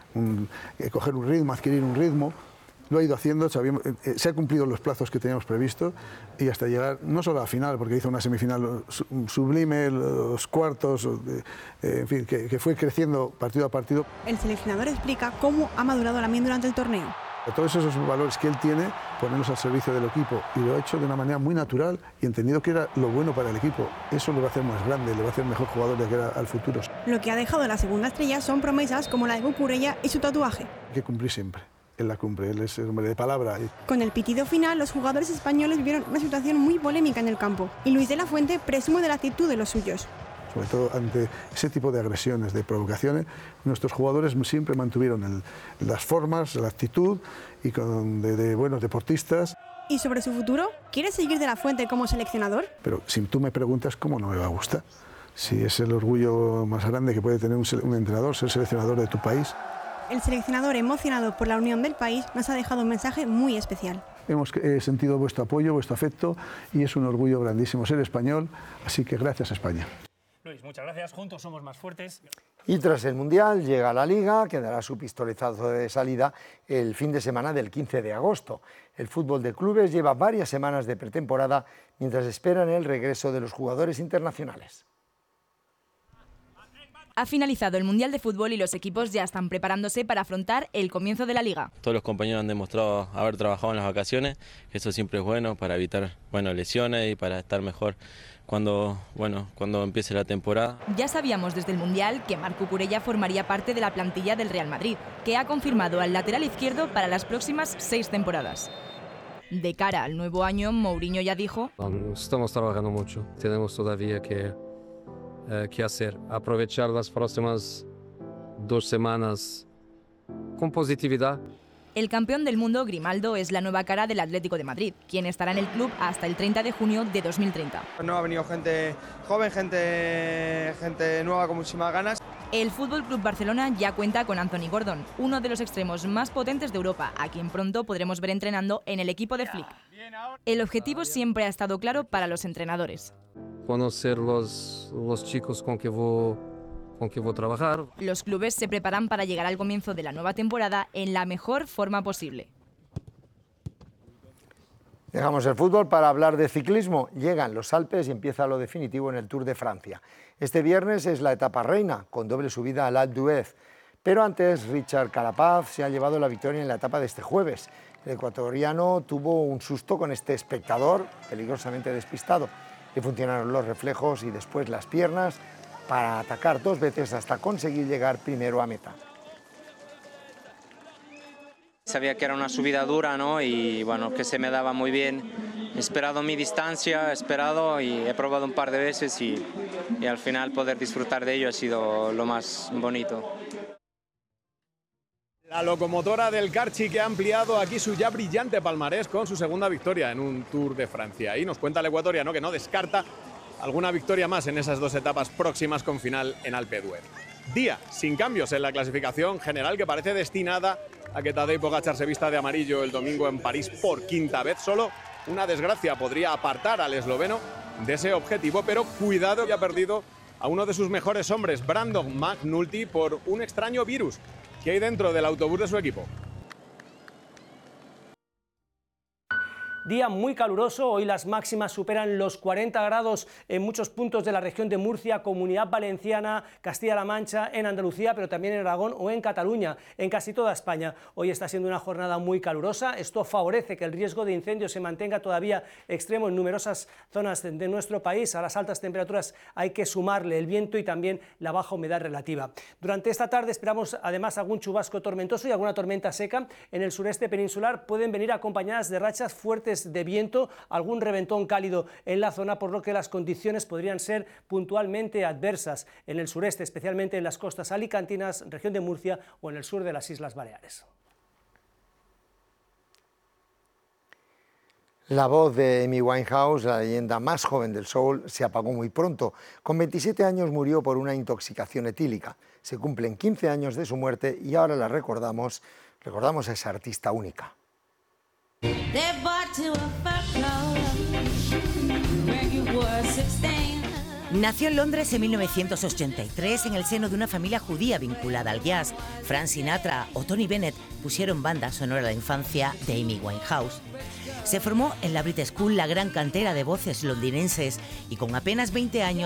coger un ritmo, adquirir un ritmo. Lo ha ido haciendo, se ha cumplido los plazos que teníamos previsto y hasta llegar no solo a la final, porque hizo una semifinal sublime, los cuartos, en fin, que fue creciendo partido a partido. El seleccionador explica cómo ha madurado Lamine durante el torneo. Todos esos valores que él tiene, ponerlos al servicio del equipo, y lo ha hecho de una manera muy natural y entendido que era lo bueno para el equipo. Eso lo va a hacer más grande, le va a hacer mejor jugador de cara al futuro. Lo que ha dejado la segunda estrella son promesas como la de Cucurella y su tatuaje. Hay que cumplir siempre. Él la cumple, él es el hombre de palabra. Con el pitido final, los jugadores españoles vivieron una situación muy polémica en el campo y Luis de la Fuente presume de la actitud de los suyos. Sobre todo ante ese tipo de agresiones, de provocaciones, nuestros jugadores siempre mantuvieron las formas, la actitud y de buenos deportistas. ¿Y sobre su futuro? ¿Quiere seguir de la Fuente como seleccionador? Pero si tú me preguntas, ¿cómo no me va a gustar? Si es el orgullo más grande que puede tener un entrenador, ser seleccionador de tu país. El seleccionador, emocionado por la unión del país, nos ha dejado un mensaje muy especial. Hemos sentido vuestro apoyo, vuestro afecto y es un orgullo grandísimo ser español, así que gracias a España. Luis, muchas gracias, juntos somos más fuertes. Y tras el Mundial llega la Liga, que dará su pistoletazo de salida el fin de semana del 15 de agosto. El fútbol de clubes lleva varias semanas de pretemporada mientras esperan el regreso de los jugadores internacionales. Ha finalizado el Mundial de Fútbol y los equipos ya están preparándose para afrontar el comienzo de la Liga. Todos los compañeros han demostrado haber trabajado en las vacaciones, eso siempre es bueno para evitar lesiones y para estar mejor cuando empiece la temporada. Ya sabíamos desde el Mundial que Marc Cucurella formaría parte de la plantilla del Real Madrid, que ha confirmado al lateral izquierdo para las próximas 6 temporadas. De cara al nuevo año, Mourinho ya dijo: estamos trabajando mucho, tenemos todavía que hacer, aprovechar las próximas 2 semanas con positividad. El campeón del mundo, Grimaldo, es la nueva cara del Atlético de Madrid, quien estará en el club hasta el 30 de junio de 2030. No ha venido gente joven, gente nueva con muchísimas ganas. El FC Barcelona ya cuenta con Anthony Gordon, uno de los extremos más potentes de Europa, a quien pronto podremos ver entrenando en el equipo de Flick. El objetivo siempre ha estado claro para los entrenadores: conocer los chicos con que voy a trabajar. Los clubes se preparan para llegar al comienzo de la nueva temporada en la mejor forma posible. Dejamos el fútbol para hablar de ciclismo. Llegan los Alpes y empieza lo definitivo en el Tour de Francia. Este viernes es la etapa reina, con doble subida al Alpe d'Huez. Pero antes, Richard Carapaz se ha llevado la victoria en la etapa de este jueves. El ecuatoriano tuvo un susto con este espectador peligrosamente despistado. Le funcionaron los reflejos y después las piernas para atacar 2 veces hasta conseguir llegar primero a meta. Sabía que era una subida dura, ¿no? Y bueno, que se me daba muy bien. He esperado mi distancia, y he probado un par de veces y al final poder disfrutar de ello ha sido lo más bonito. La locomotora del Carchi, que ha ampliado aquí su ya brillante palmarés con su segunda victoria en un Tour de Francia. Y nos cuenta el ecuatoriano que no descarta alguna victoria más en esas 2 etapas próximas con final en Alpe d'Huez. Día sin cambios en la clasificación general, que parece destinada a que Tadej Pogačar se vista de amarillo el domingo en París por 5ª vez. Solo una desgracia podría apartar al esloveno de ese objetivo, pero cuidado, que ha perdido a uno de sus mejores hombres, Brandon McNulty, por un extraño virus que hay dentro del autobús de su equipo. Día muy caluroso, hoy las máximas superan los 40 grados en muchos puntos de la región de Murcia, Comunidad Valenciana, Castilla-La Mancha, en Andalucía, pero también en Aragón o en Cataluña, en casi toda España. Hoy está siendo una jornada muy calurosa, esto favorece que el riesgo de incendio se mantenga todavía extremo en numerosas zonas de nuestro país. A las altas temperaturas hay que sumarle el viento y también la baja humedad relativa. Durante esta tarde esperamos además algún chubasco tormentoso y alguna tormenta seca. En el sureste peninsular pueden venir acompañadas de rachas fuertes de viento, algún reventón cálido en la zona, por lo que las condiciones podrían ser puntualmente adversas en el sureste, especialmente en las costas alicantinas, región de Murcia o en el sur de las Islas Baleares. La voz de Amy Winehouse, la leyenda más joven del soul, se apagó muy pronto. Con 27 años murió por una intoxicación etílica. Se cumplen 15 años de su muerte y ahora la recordamos a esa artista única. Nació en Londres en 1983 en el seno de una familia judía vinculada al jazz. Frank Sinatra o Tony Bennett pusieron banda sonora a la infancia de Amy Winehouse. Se formó en la Brit School, la gran cantera de voces londinenses, y con apenas 20 años